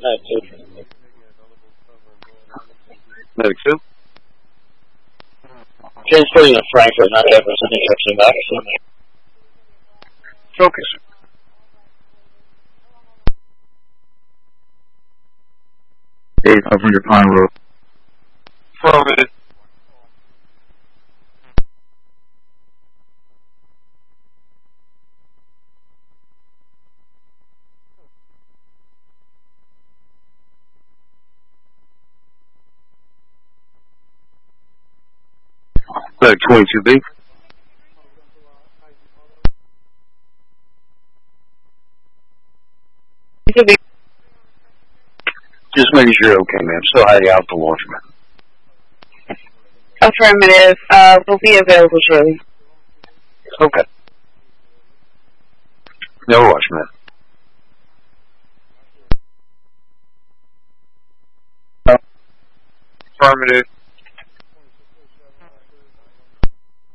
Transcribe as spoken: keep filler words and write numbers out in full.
Medic two. Transporting to Frankfurt, not representing Epsom Madison. Focus. eight five hundred Pine Road. Affirmative. Medic twenty-two B. Just making sure you're okay, ma'am. Still hiding out the laundromat. Affirmative. Uh, will be available shortly. Okay. No rush, man. Affirmative.